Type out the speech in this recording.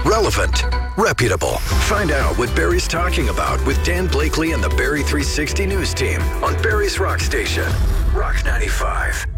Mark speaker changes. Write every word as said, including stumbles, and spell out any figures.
Speaker 1: relevant, reputable. Find out what Barry's talking about with Dan Blakely and the Barry three sixty News team on Barry's Rock Station, Rock ninety-five.